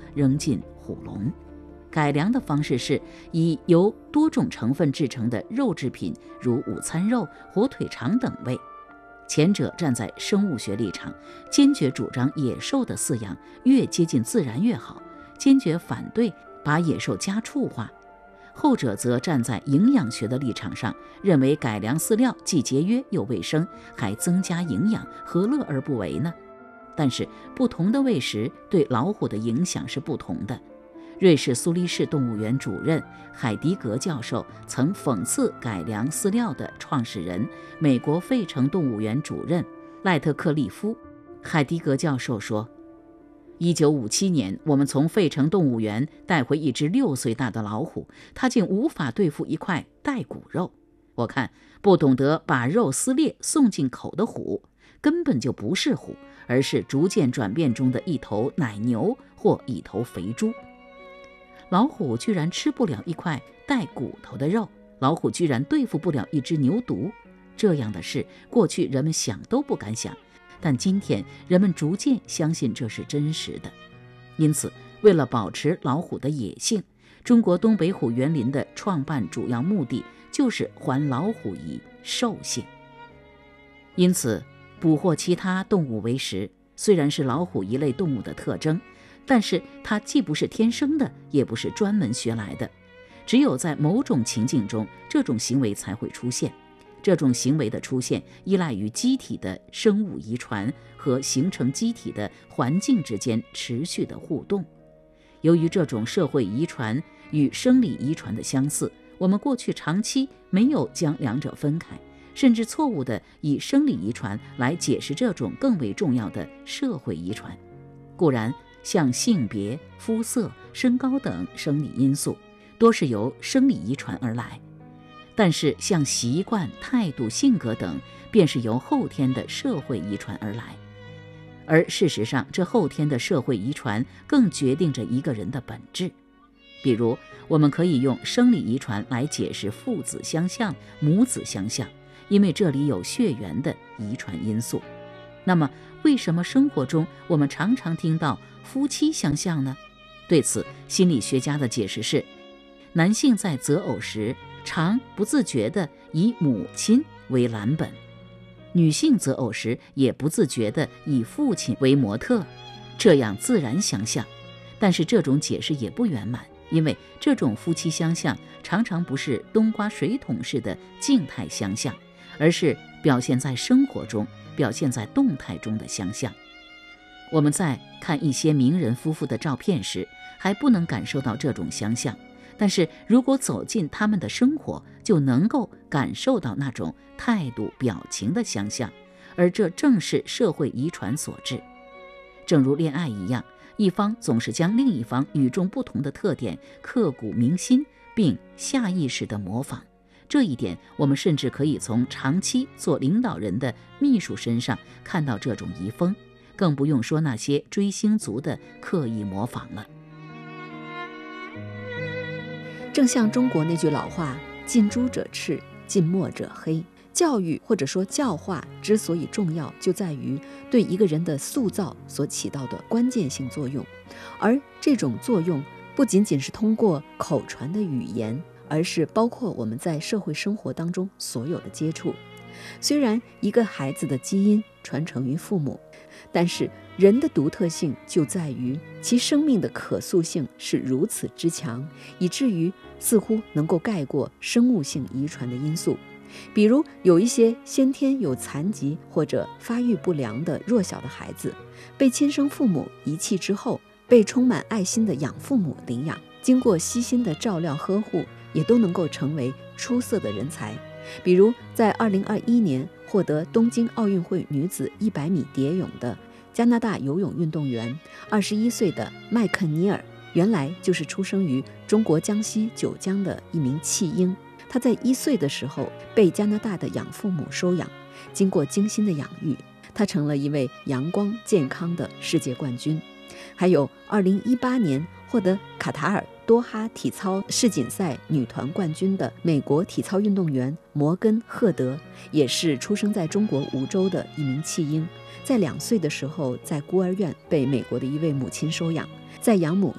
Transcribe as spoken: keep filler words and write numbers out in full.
扔进虎笼。改良的方式是以由多种成分制成的肉制品，如午餐肉、火腿肠等为。前者站在生物学立场，坚决主张野兽的饲养越接近自然越好，坚决反对把野兽家畜化。后者则站在营养学的立场上，认为改良饲料既节约又卫生，还增加营养，何乐而不为呢？但是不同的喂食对老虎的影响是不同的。瑞士苏黎世动物园主任海迪格教授曾讽刺改良饲料的创始人，美国费城动物园主任赖特克利夫。海迪格教授说，一九五七年，我们从费城动物园带回一只六岁大的老虎，它竟无法对付一块带骨肉。我看不懂得把肉撕裂送进口的虎，根本就不是虎，而是逐渐转变中的一头奶牛或一头肥猪。老虎居然吃不了一块带骨头的肉，老虎居然对付不了一只牛犊，这样的事过去人们想都不敢想，但今天人们逐渐相信这是真实的。因此，为了保持老虎的野性，中国东北虎园林的创办主要目的就是还老虎以兽性。因此，捕获其他动物为食，虽然是老虎一类动物的特征，但是它既不是天生的，也不是专门学来的。只有在某种情境中，这种行为才会出现。这种行为的出现依赖于机体的生物遗传和形成机体的环境之间持续的互动。由于这种社会遗传与生理遗传的相似，我们过去长期没有将两者分开，甚至错误地以生理遗传来解释这种更为重要的社会遗传。固然，像性别、肤色、身高等生理因素多是由生理遗传而来，但是像习惯、态度、性格等便是由后天的社会遗传而来。而事实上，这后天的社会遗传更决定着一个人的本质。比如，我们可以用生理遗传来解释父子相像、母子相像，因为这里有血缘的遗传因素。那么，为什么生活中我们常常听到夫妻相像呢？对此，心理学家的解释是，男性在择偶时常不自觉地以母亲为蓝本，女性择偶时也不自觉地以父亲为模特，这样自然相像。但是这种解释也不圆满，因为这种夫妻相像常常不是冬瓜水桶式的静态相像，而是表现在生活中、表现在动态中的相像。我们在看一些名人夫妇的照片时，还不能感受到这种相像，但是如果走进他们的生活，就能够感受到那种态度、表情的相像，而这正是社会遗传所致。正如恋爱一样，一方总是将另一方与众不同的特点刻骨铭心，并下意识地模仿。这一点，我们甚至可以从长期做领导人的秘书身上看到这种遗风，更不用说那些追星族的刻意模仿了。 正像中国那句老话，近朱者赤，近墨者黑。教育或者说教化之所以重要，就在于对一个人的塑造所起到的关键性作用。而这种作用不仅仅是通过口传的语言，而是包括我们在社会生活当中所有的接触。虽然一个孩子的基因传承于父母，但是人的独特性就在于其生命的可塑性是如此之强，以至于似乎能够盖过生物性遗传的因素。比如有一些先天有残疾或者发育不良的弱小的孩子，被亲生父母遗弃之后，被充满爱心的养父母领养，经过悉心的照料呵护，也都能够成为出色的人才。比如在二零二一年获得东京奥运会女子一百米蝶泳的加拿大游泳运动员二十一岁的麦肯尼尔，原来就是出生于中国江西九江的一名弃婴。他在一岁的时候被加拿大的养父母收养，经过精心的养育，他成了一位阳光健康的世界冠军。还有二零一八年获得卡塔尔多哈体操世锦赛女团冠军的美国体操运动员摩根·赫德，也是出生在中国梧州的一名弃婴，在两岁的时候在孤儿院被美国的一位母亲收养，在养母